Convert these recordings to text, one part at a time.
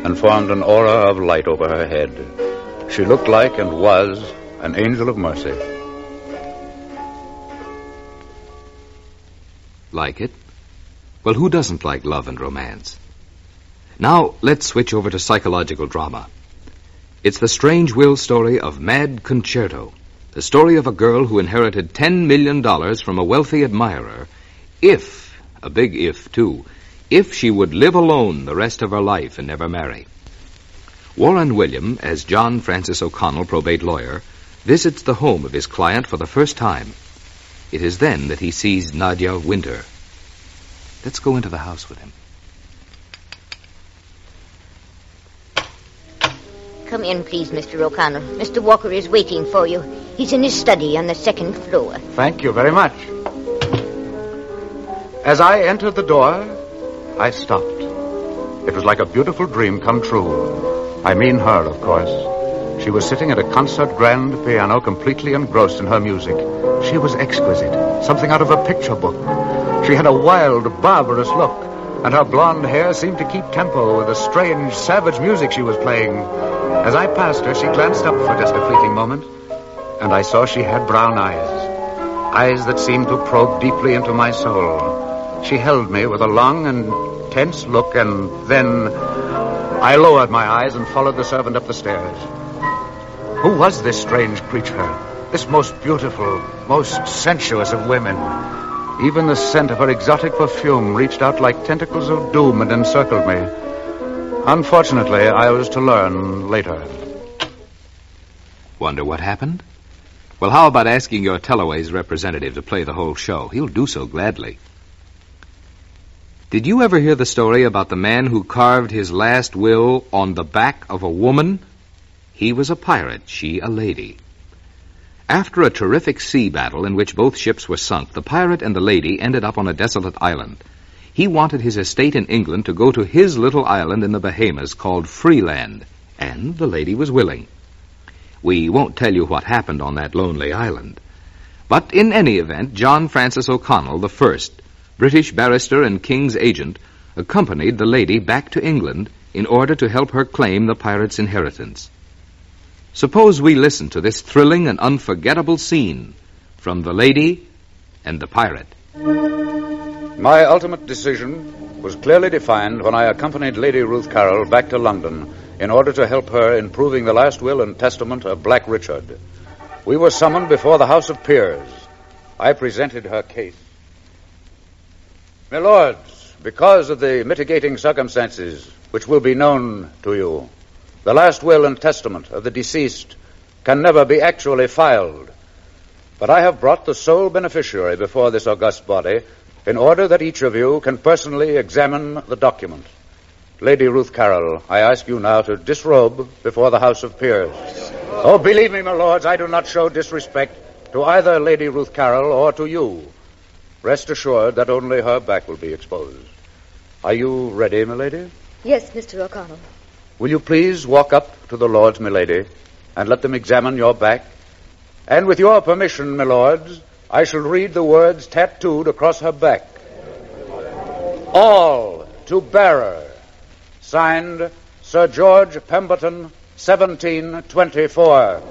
and formed an aura of light over her head. She looked like and was an angel of mercy. Like it? Well, who doesn't like love and romance? Now, let's switch over to psychological drama. It's the Strange Will story of Mad Concerto, the story of a girl who inherited $10 million from a wealthy admirer if, a big if, too, if she would live alone the rest of her life and never marry. Warren William, as John Francis O'Connell, probate lawyer, visits the home of his client for the first time. It is then that he sees Nadia Winter. Let's go into the house with him. Come in, please, Mr. O'Connell. Mr. Walker is waiting for you. He's in his study on the second floor. Thank you very much. As I entered the door, I stopped. It was like a beautiful dream come true. I mean her, of course. She was sitting at a concert grand piano, completely engrossed in her music. She was exquisite, something out of a picture book. She had a wild, barbarous look, and her blonde hair seemed to keep tempo with the strange, savage music she was playing. As I passed her, she glanced up for just a fleeting moment, and I saw she had brown eyes that seemed to probe deeply into my soul. She held me with a long and tense look, and then I lowered my eyes and followed the servant up the stairs. Who was this strange creature? This most beautiful, most sensuous of women? Even the scent of her exotic perfume reached out like tentacles of doom and encircled me. Unfortunately, I was to learn later. Wonder what happened? Well, how about asking your Teleway's representative to play the whole show? He'll do so gladly. Did you ever hear the story about the man who carved his last will on the back of a woman? He was a pirate, she a lady. After a terrific sea battle in which both ships were sunk, the pirate and the lady ended up on a desolate island. He wanted his estate in England to go to his little island in the Bahamas called Freeland, and the lady was willing. We won't tell you what happened on that lonely island. But in any event, John Francis O'Connell, the first, British barrister and King's agent, accompanied the lady back to England in order to help her claim the pirate's inheritance. Suppose we listen to this thrilling and unforgettable scene from The Lady and the Pirate. My ultimate decision was clearly defined when I accompanied Lady Ruth Carroll back to London in order to help her in proving the last will and testament of Black Richard. We were summoned before the House of Peers. I presented her case. My lords, because of the mitigating circumstances which will be known to you, the last will and testament of the deceased can never be actually filed. But I have brought the sole beneficiary before this august body in order that each of you can personally examine the document. Lady Ruth Carroll, I ask you now to disrobe before the House of Peers. Oh, believe me, my lords, I do not show disrespect to either Lady Ruth Carroll or to you. Rest assured that only her back will be exposed. Are you ready, milady? Yes, Mr. O'Connell. Will you please walk up to the lords, milady, and let them examine your back? And with your permission, my lords, I shall read the words tattooed across her back. All to bearer. Signed, Sir George Pemberton, 1724.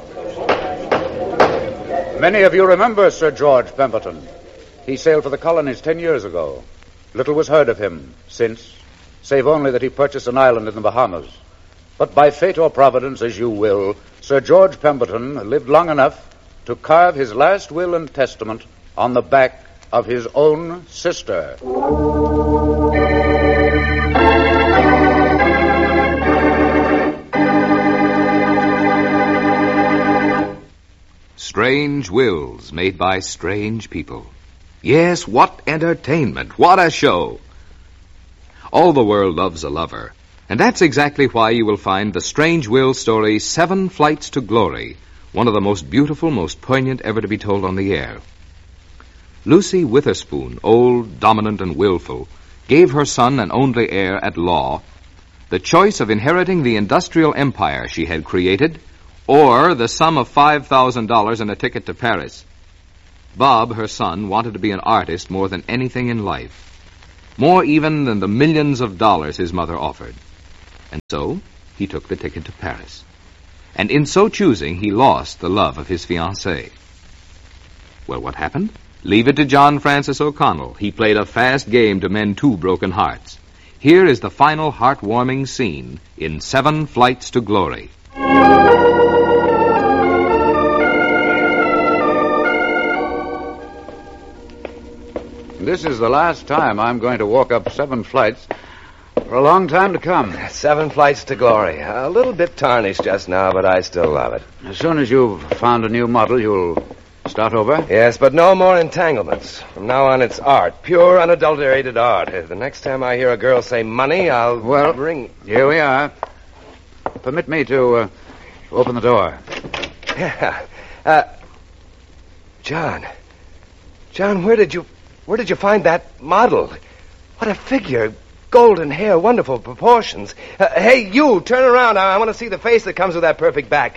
Many of you remember Sir George Pemberton. He sailed for the colonies 10 years ago. Little was heard of him since, save only that he purchased an island in the Bahamas. But by fate or providence, as you will, Sir George Pemberton lived long enough to carve his last will and testament on the back of his own sister. Strange wills made by strange people. Yes, what entertainment, what a show. All the world loves a lover, and that's exactly why you will find the Strange Will story 7 Flights to Glory, one of the most beautiful, most poignant ever to be told on the air. Lucy Witherspoon, old, dominant, and willful, gave her son and only heir at law the choice of inheriting the industrial empire she had created or the sum of $5,000 and a ticket to Paris. Bob, her son, wanted to be an artist more than anything in life, more even than the millions of dollars his mother offered. And so he took the ticket to Paris. And in so choosing, he lost the love of his fiancée. Well, what happened? Leave it to John Francis O'Connell. He played a fast game to mend two broken hearts. Here is the final heartwarming scene in 7 Flights to Glory. This is the last time I'm going to walk up 7 flights for a long time to come. 7 Flights to Glory. A little bit tarnished just now, but I still love it. As soon as you've found a new model, you'll start over? Yes, but no more entanglements. From now on, it's art. Pure, unadulterated art. The next time I hear a girl say money, I'll ring. Here we are. Permit me to open the door. Yeah. John, where did you find that model? What a figure. Golden hair, wonderful proportions. Hey, you, turn around. I want to see the face that comes with that perfect back.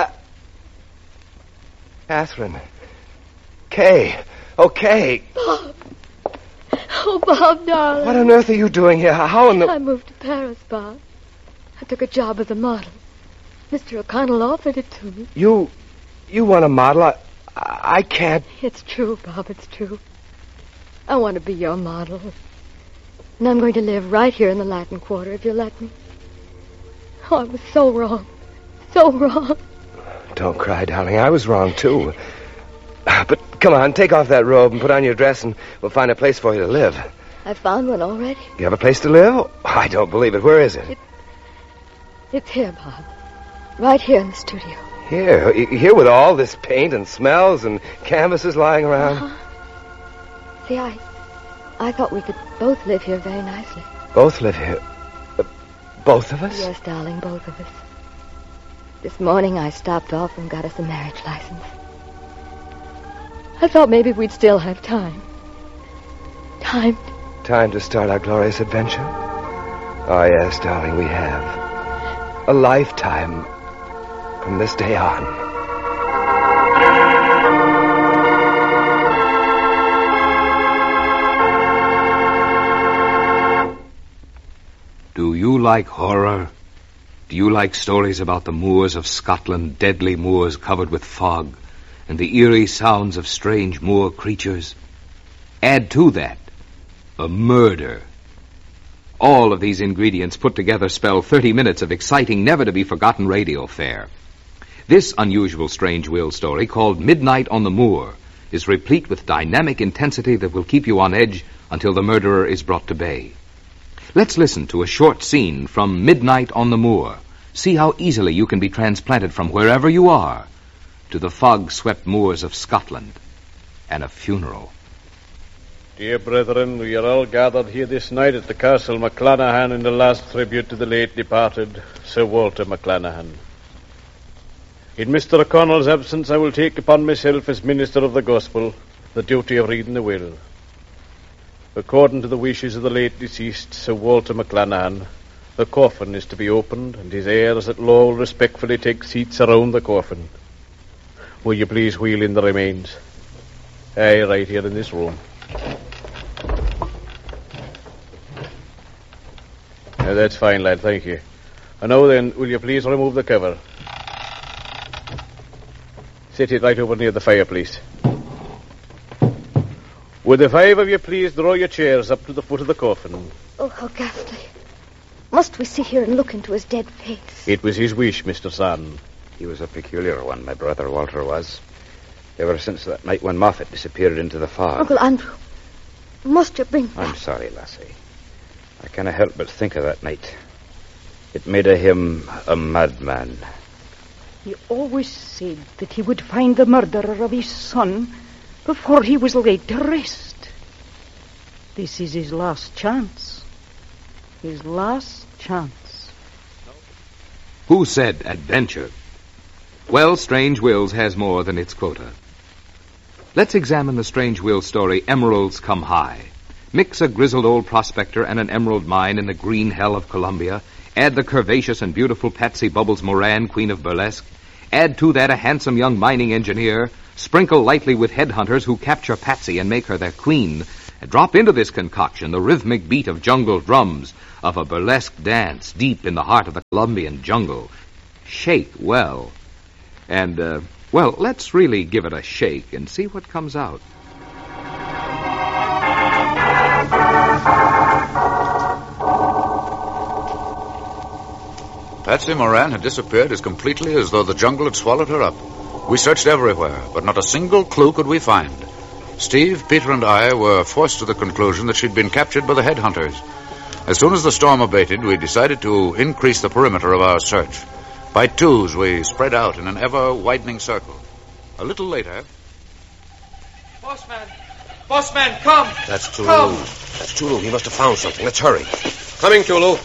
Catherine. Kay. Okay. Bob. Oh, Bob, darling. What on earth are you doing here? How in the... I moved to Paris, Bob. I took a job as a model. Mr. O'Connell offered it to me. You want a model? I can't... It's true, Bob, it's true. I want to be your model. And I'm going to live right here in the Latin Quarter, if you'll let me. Oh, I was so wrong. So wrong. Don't cry, darling. I was wrong, too. But come on, take off that robe and put on your dress, and we'll find a place for you to live. I found one already. You have a place to live? I don't believe it. Where is it? It's here, Bob. Right here in the studio. Here with all this paint and smells and canvases lying around? Uh-huh. See, I thought we could both live here very nicely. Both live here? Both of us? Yes, darling, both of us. This morning I stopped off and got us a marriage license. I thought maybe we'd still have time. Time to start our glorious adventure? Oh, yes, darling, we have. A lifetime from this day on. Do you like horror? Do you like stories about the moors of Scotland, deadly moors covered with fog, and the eerie sounds of strange moor creatures? Add to that a murder. All of these ingredients put together spell 30 minutes of exciting, never-to-be-forgotten radio fare. This unusual strange will story, called Midnight on the Moor, is replete with dynamic intensity that will keep you on edge until the murderer is brought to bay. Let's listen to a short scene from Midnight on the Moor. See how easily you can be transplanted from wherever you are to the fog-swept moors of Scotland and a funeral. Dear brethren, we are all gathered here this night at the Castle McClanahan in the last tribute to the late departed Sir Walter McClanahan. In Mr. O'Connell's absence, I will take upon myself as minister of the gospel the duty of reading the will. According to the wishes of the late deceased Sir Walter McClanahan, the coffin is to be opened, and his heirs at law will respectfully take seats around the coffin. Will you please wheel in the remains? Aye, right here in this room. That's fine, lad, thank you. And now then, will you please remove the cover? Sit it right over near the fire, please. Would the 5 of you please draw your chairs up to the foot of the coffin? Oh, how ghastly. Must we sit here and look into his dead face? It was his wish, Mr. Sand. He was a peculiar one, my brother Walter was. Ever since that night when Moffat disappeared into the fog. Uncle Andrew, must you bring back... I'm sorry, lassie. I cannot help but think of that night. It made of him a madman. He always said that he would find the murderer of his son before he was laid to rest. This is his last chance. His last chance. Who said adventure? Well, Strange Wills has more than its quota. Let's examine the Strange Will story, Emeralds Come High. Mix a grizzled old prospector and an emerald mine in the green hell of Columbia. Add the curvaceous and beautiful Patsy Bubbles Moran, queen of burlesque. Add to that a handsome young mining engineer. Sprinkle lightly with headhunters who capture Patsy and make her their queen. Drop into this concoction the rhythmic beat of jungle drums, of a burlesque dance deep in the heart of the Colombian jungle. Shake well. And, let's really give it a shake and see what comes out. Patsy Moran had disappeared as completely as though the jungle had swallowed her up. We searched everywhere, but not a single clue could we find. Steve, Peter, and I were forced to the conclusion that she'd been captured by the headhunters. As soon as the storm abated, we decided to increase the perimeter of our search. By twos, we spread out in an ever-widening circle. A little later... Bossman, come! That's Tulu. Come. That's Tulu. He must have found something. Let's hurry. Coming, Tulu.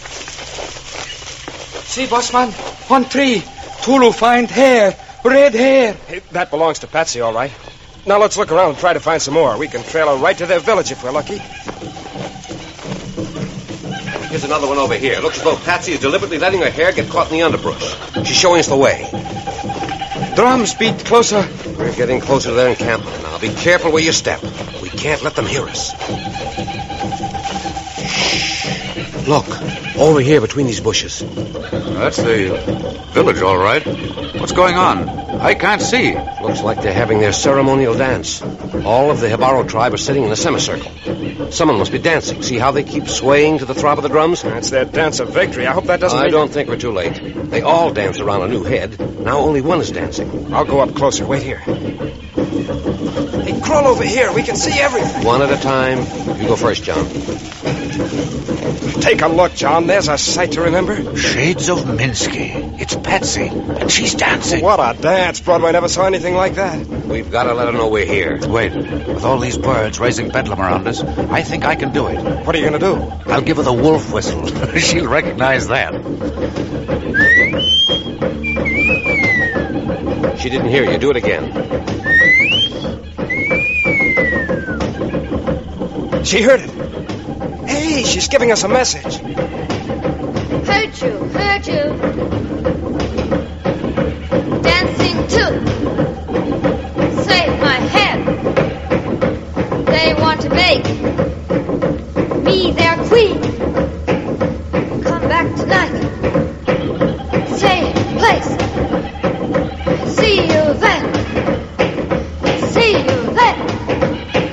See, Bossman, on tree. Tulu find hair, red hair. Hey, that belongs to Patsy, all right. Now let's look around and try to find some more. We can trail her right to their village if we're lucky. Here's another one over here. Looks as though Patsy is deliberately letting her hair get caught in the underbrush. She's showing us the way. Drums beat closer. We're getting closer to their encampment now. Be careful where you step. We can't let them hear us. Shh. Look, over here between these bushes. That's the village, all right. What's going on? I can't see. Looks like they're having their ceremonial dance. All of the Hibaro tribe are sitting in a semicircle. Someone must be dancing. See how they keep swaying to the throb of the drums? That's their dance of victory. I hope that doesn't... I don't think we're too late. They all dance around a new head. Now only one is dancing. I'll go up closer. Wait here. Hey, crawl over here. We can see everything. One at a time. You go first, John. Take a look, John. There's a sight to remember. Shades of Minsky. It's Patsy, and she's dancing. What a dance. Broadway never saw anything like that. We've got to let her know we're here. Wait, with all these birds raising bedlam around us, I think I can do it. What are you going to do? I'll give her the wolf whistle. She'll recognize that. She didn't hear you. Do it again. She heard it. Hey, she's giving us a message. Heard you. Dancing too. Save my head. They want to make me their